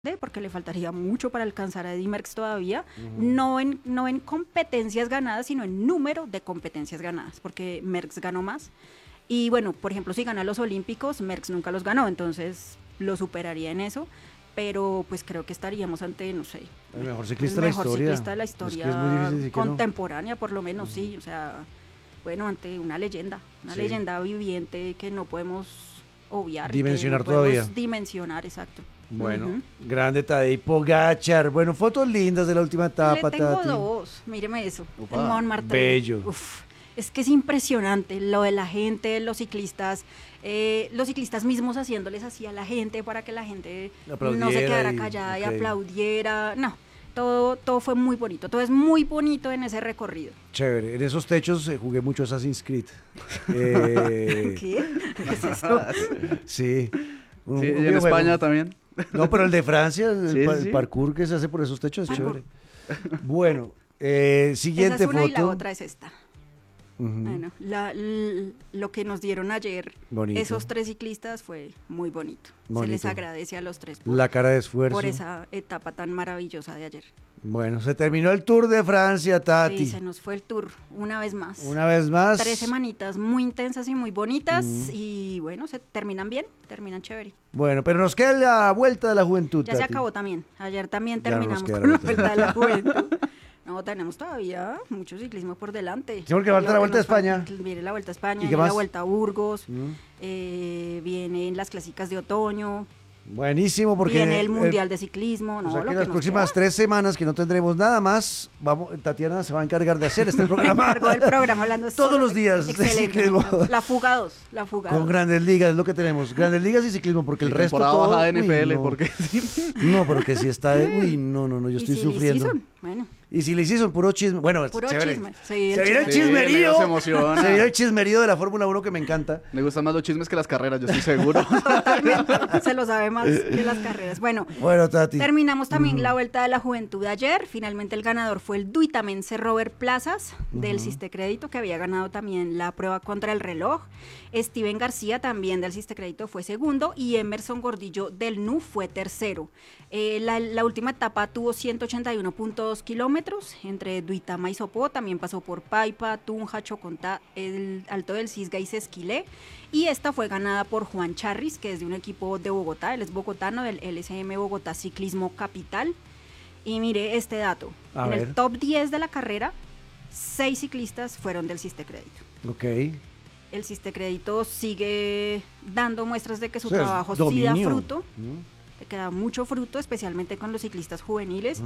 porque le faltaría mucho para alcanzar a Eddy Merckx todavía, no en competencias ganadas, sino en número de competencias ganadas, porque Merckx ganó más. Y bueno, por ejemplo, si gana los Olímpicos, Merckx nunca los ganó, entonces lo superaría en eso, pero pues creo que estaríamos ante, no sé, el mejor ciclista de la historia. Es muy difícil contemporánea, por lo menos, sí, o sea, bueno, ante una leyenda viviente que no podemos obviar. Dimensionar que no todavía. Dimensionar, exacto. Bueno, grande Tadej Pogačar. Bueno, fotos lindas de la última etapa, Le tengo Tati. dos, míreme eso. Opa, el Montmartre. bello. Uf, es que es impresionante lo de la gente, los ciclistas mismos haciéndoles así a la gente para que la gente no se quedara callada y aplaudiera. No, todo fue muy bonito, todo es muy bonito en ese recorrido. Chévere, en esos techos jugué mucho Assassin's Creed. ¿Qué? ¿Qué es eso? Sí. Sí, y en España también. No, pero el de Francia, el Sí. parkour que se hace por esos techos es chévere. Bueno, siguiente Esa es una foto. y la otra es esta. Ujú. Bueno, lo que nos dieron ayer, Bonito. esos tres ciclistas, fue muy bonito. Se les agradece a los tres La cara de esfuerzo. por esa etapa tan maravillosa de ayer. Bueno, se terminó el Tour de Francia, Tati. Sí, se nos fue el Tour una vez más. Una vez más. 3 semanitas muy intensas y muy bonitas y bueno, se terminan bien, terminan chévere. Bueno, pero nos queda la Vuelta de la Juventud, Ya se Tati. acabó también. Ayer también Ya no nos terminamos queda con la la Vuelta. Vuelta de la Juventud. No, tenemos todavía mucho ciclismo por delante. Sí, porque falta la Vuelta a España. Viene la Vuelta a España, ¿Y qué viene la más? Vuelta a Burgos, vienen las clásicas de otoño, Buenísimo, porque viene el Mundial de Ciclismo. No, o sea, lo que que las nos próximas queda. 3 semanas que no tendremos nada más, Tatiana se va a encargar de hacer este programa. Me encargo del programa hablando Todos solo los días de Excelente. ciclismo. La Fuga 2, Con Grandes Ligas, es lo que tenemos. Grandes Ligas y ciclismo, porque el resto temporada todo... baja de uy, NFL, no. porque sí. No, porque si está... Uy, no, yo estoy sufriendo. Bueno, Y si le hicieron puro chisme, bueno, puro chévere. chisme. Sí, Se viene el Sí, chismerío. Leo se emociona. Se viene el chismerío de la Fórmula 1 que me encanta. Me gustan más los chismes que las carreras, yo estoy seguro. Totalmente. Se lo sabe más que las carreras. Bueno, Tati. terminamos también la Vuelta de la Juventud ayer. Finalmente el ganador fue el duitamense Robert Plazas del Sistecrédito, que había ganado también la prueba contra el reloj. Steven García también del Sistecrédito fue segundo y Emerson Gordillo del NU fue tercero. La última etapa tuvo 181.2 kilómetros entre Duitama y Sopó, también pasó por Paipa, Tunja, Chocontá, el Alto del Cisga y Sesquilé, y esta fue ganada por Juan Charris, que es de un equipo de Bogotá, él es bogotano del LSM Bogotá Ciclismo Capital. Y mire este dato, en el top 10 de la carrera, 6 ciclistas fueron del Sistecrédito. Ok. El Sistecrédito sigue dando muestras de que su O sea, es trabajo sí dominio. da fruto, que da mucho fruto, especialmente con los ciclistas juveniles.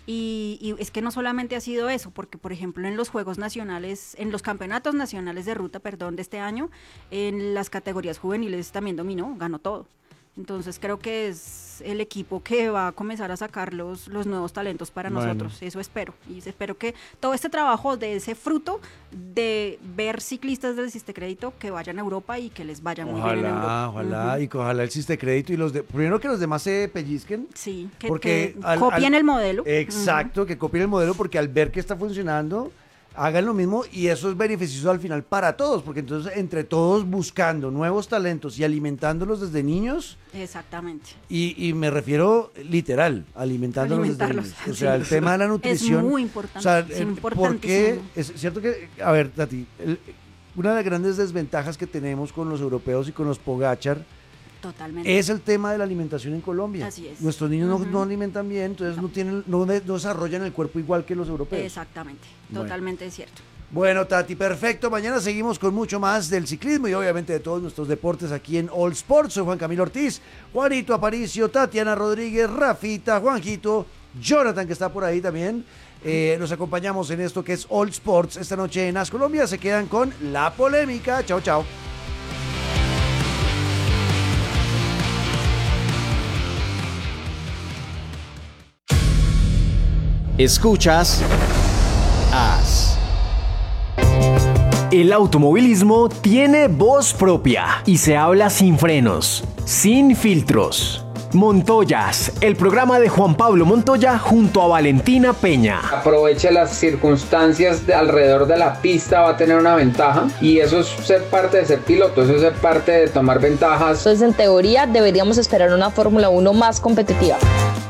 Y es que no solamente ha sido eso, porque por ejemplo en los Juegos Nacionales, en los Campeonatos Nacionales de Ruta, de este año, en las categorías juveniles también dominó, ganó todo. Entonces creo que es el equipo que va a comenzar a sacar los nuevos talentos para nosotros, eso espero. Y espero que todo este trabajo de ese fruto de ver ciclistas del Sistecrédito que vayan a Europa y que les vaya muy bien en Europa. Ojalá, y que ojalá el Sistecrédito y primero que los demás se pellizquen. Sí, porque que copien el modelo. Exacto, que copien el modelo, porque al ver que está funcionando, hagan lo mismo y eso es beneficioso al final para todos, porque entonces entre todos buscando nuevos talentos y alimentándolos desde niños. Exactamente. Y me refiero literal, alimentándolos desde niños. O sea, el tema de la nutrición. Es muy importante. O sea, es porque es cierto que, a ver, Tati, una de las grandes desventajas que tenemos con los europeos y con los Pogačar totalmente es el tema de la alimentación en Colombia. Así es. Nuestros niños no alimentan bien, entonces no desarrollan el cuerpo igual que los europeos. Exactamente, totalmente cierto. Bueno, Tati, perfecto. Mañana seguimos con mucho más del ciclismo y obviamente de todos nuestros deportes aquí en All Sports. Soy Juan Camilo Ortiz, Juanito Aparicio, Tatiana Rodríguez, Rafita, Juanjito, Jonathan, que está por ahí también. Nos acompañamos en esto que es All Sports esta noche en As Colombia. Se quedan con la polémica. Chao, chao. Escuchas As. El automovilismo tiene voz propia y se habla sin frenos, sin filtros. Montoyas, el programa de Juan Pablo Montoya junto a Valentina Peña. Aproveche las circunstancias alrededor de la pista, va a tener una ventaja y eso es ser parte de ser piloto, eso es ser parte de tomar ventajas. Entonces, en teoría, deberíamos esperar una Fórmula 1 más competitiva.